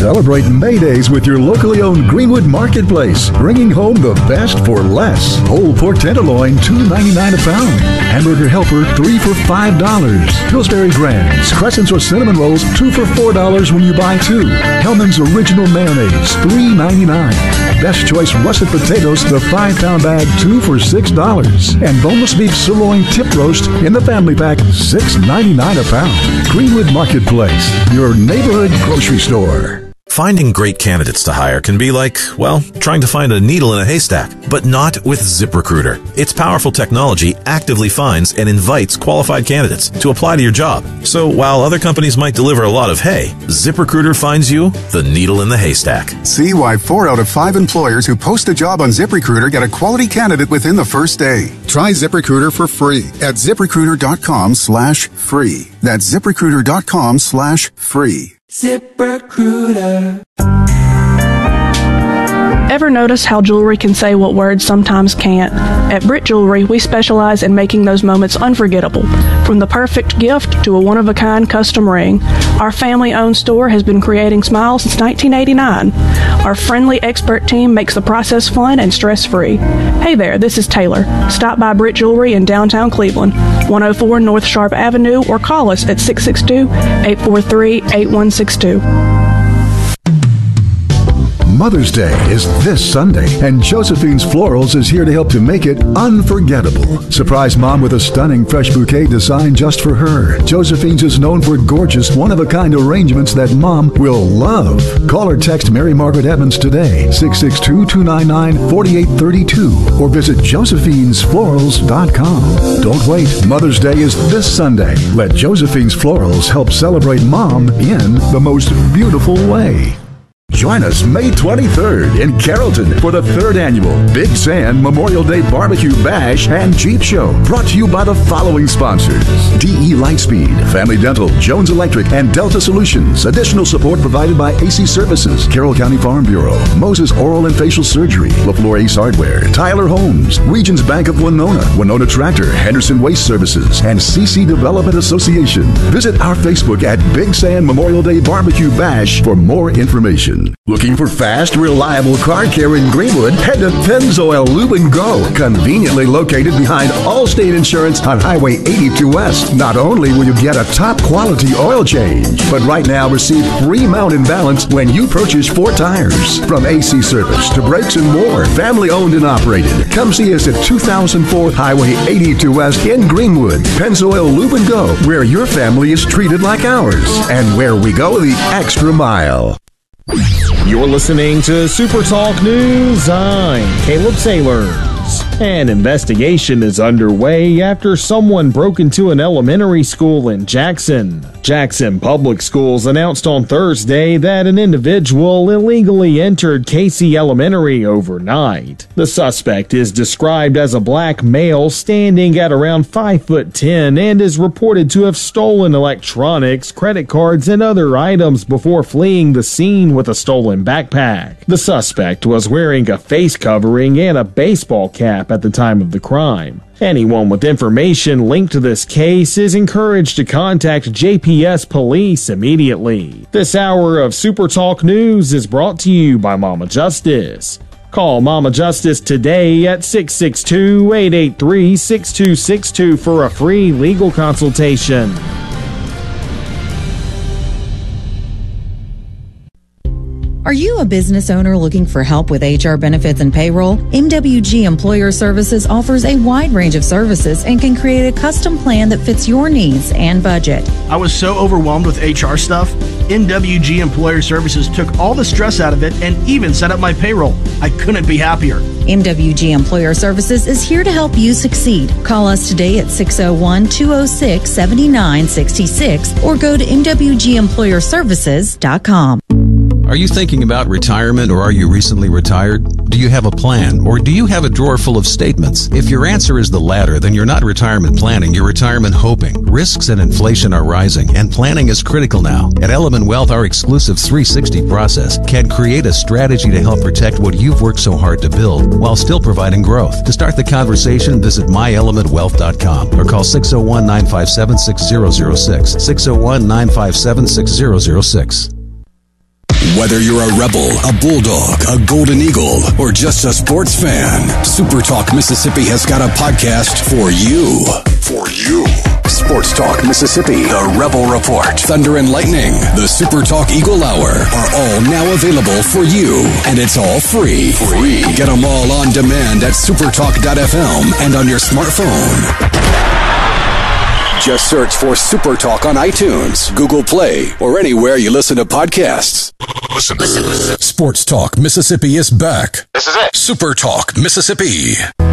Celebrate May Days with your locally owned Greenwood Marketplace, bringing home the best for less. Whole pork tenderloin, $2.99 a pound. Hamburger Helper, 3 for $5. Pillsbury Grands, crescents or cinnamon rolls, 2 for $4 when you buy 2. Hellman's Original Mayonnaise, $3.99. Best Choice Russet Potatoes, the 5-pound bag, 2 for $6. And boneless beef sirloin tip roast in the family pack, $6.99 a pound. Greenwood Marketplace, your neighborhood grocery store. Finding great candidates to hire can be like, well, trying to find a needle in a haystack, but not with ZipRecruiter. Its powerful technology actively finds and invites qualified candidates to apply to your job. So while other companies might deliver a lot of hay, ZipRecruiter finds you the needle in the haystack. See why 4 out of 5 employers who post a job on ZipRecruiter get a quality candidate within the first day. Try ZipRecruiter for free at ZipRecruiter.com/free. That's ZipRecruiter.com/free. ZipRecruiter. Ever notice how jewelry can say what words sometimes can't? At Britt Jewelry, we specialize in making those moments unforgettable. From the perfect gift to a one-of-a-kind custom ring, our family-owned store has been creating smiles since 1989. Our friendly expert team makes the process fun and stress-free. Hey there, this is Taylor. Stop by Britt Jewelry in downtown Cleveland, 104 North Sharp Avenue, or call us at 662-843-8162. Mother's Day is this Sunday, and Josephine's Florals is here to help to make it unforgettable. Surprise Mom with a stunning fresh bouquet designed just for her. Josephine's is known for gorgeous, one-of-a-kind arrangements that Mom will love. Call or text Mary Margaret Evans today, 662-299-4832, or visit josephinesflorals.com. Don't wait. Mother's Day is this Sunday. Let Josephine's Florals help celebrate Mom in the most beautiful way. Join us May 23rd in Carrollton for the 3rd annual Big Sand Memorial Day Barbecue Bash and Jeep Show. Brought to you by the following sponsors: DE Lightspeed, Family Dental, Jones Electric, and Delta Solutions. Additional support provided by AC Services, Carroll County Farm Bureau, Moses Oral and Facial Surgery, LaFleur Ace Hardware, Tyler Homes, Regions Bank of Winona, Winona Tractor, Henderson Waste Services, and CC Development Association. Visit our Facebook at Big Sand Memorial Day Barbecue Bash for more information. Looking for fast, reliable car care in Greenwood? Head to Pennzoil Lube & Go, conveniently located behind Allstate Insurance on Highway 82 West. Not only will you get a top-quality oil change, but right now receive free mount and balance when you purchase 4 tires. From AC service to brakes and more, family-owned and operated. Come see us at 2004 Highway 82 West in Greenwood. Pennzoil Lube & Go, where your family is treated like ours, and where we go the extra mile. You're listening to Super Talk News. I'm Caleb Sailors. An investigation is underway after someone broke into an elementary school in Jackson. Jackson Public Schools announced on Thursday that an individual illegally entered Casey Elementary overnight. The suspect is described as a black male standing at around 5'10" and is reported to have stolen electronics, credit cards, and other items before fleeing the scene with a stolen backpack. The suspect was wearing a face covering and a baseball cap at the time of the crime. Anyone with information linked to this case is encouraged to contact JPS Police immediately. This hour of Super Talk News is brought to you by Mama Justice. Call Mama Justice today at 662-883-6262 for a free legal consultation. Are you a business owner looking for help with HR benefits and payroll? MWG Employer Services offers a wide range of services and can create a custom plan that fits your needs and budget. I was so overwhelmed with HR stuff. MWG Employer Services took all the stress out of it and even set up my payroll. I couldn't be happier. MWG Employer Services is here to help you succeed. Call us today at 601-206-7966 or go to MWGEmployerServices.com. Are you thinking about retirement, or are you recently retired? Do you have a plan, or do you have a drawer full of statements? If your answer is the latter, then you're not retirement planning, you're retirement hoping. Risks and inflation are rising, and planning is critical now. At Element Wealth, our exclusive 360 process can create a strategy to help protect what you've worked so hard to build while still providing growth. To start the conversation, visit myelementwealth.com or call 601-957-6006, 601-957-6006. Whether you're a Rebel, a Bulldog, a Golden Eagle, or just a sports fan, Super Talk Mississippi has got a podcast for you. For you. Sports Talk Mississippi, the Rebel Report, Thunder and Lightning, the Super Talk Eagle Hour are all now available for you. And it's all free. Get them all on demand at supertalk.fm and on your smartphone. Just search for Super Talk on iTunes, Google Play, or anywhere you listen to podcasts. Listen. Sports Talk Mississippi is back. This is it. Super Talk Mississippi.